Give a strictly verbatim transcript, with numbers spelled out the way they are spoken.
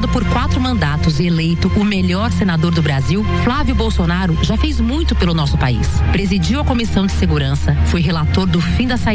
Deputado por quatro mandatos e eleito o melhor senador do Brasil, Flávio Bolsonaro já fez muito pelo nosso país. Presidiu a Comissão de Segurança, foi relator do fim da saída